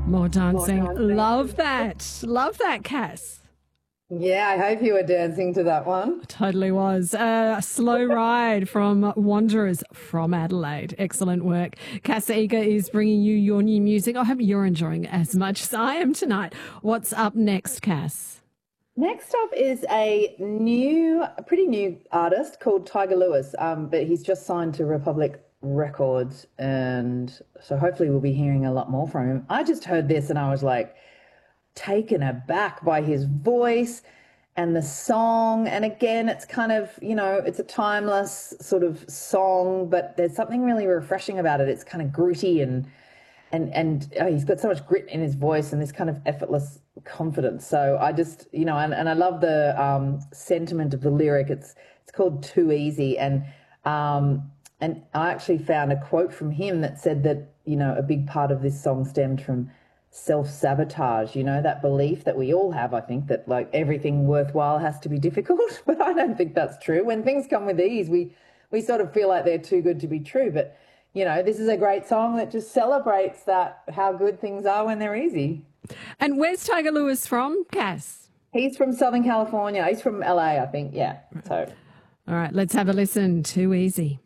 More dancing. Love that. Love that, Cass. Yeah, I hope you were dancing to that one. Totally was. Slow Ride from Wanderers from Adelaide. Excellent work. Cass Eager is bringing you your new music. I hope you're enjoying it as much as I am tonight. What's up next, Cass? Next up is a pretty new artist called Tiger Lewis, but he's just signed to Republic Records, and so hopefully we'll be hearing a lot more from him. I just heard this and I was like taken aback by his voice and the song. And again, it's kind of, it's a timeless sort of song, but there's something really refreshing about it. It's kind of gritty and he's got so much grit in his voice and this kind of effortless confidence. So I just, and I love the sentiment of the lyric. It's called Too Easy. And I actually found a quote from him that said that, a big part of this song stemmed from self-sabotage, that belief that we all have, I think, that like everything worthwhile has to be difficult. But I don't think that's true. When things come with ease, we sort of feel like they're too good to be true. But this is a great song that just celebrates how good things are when they're easy. And where's Tiger Lewis from, Cass? He's from Southern California. He's from LA, I think. Yeah. So. All right, let's have a listen. Too Easy.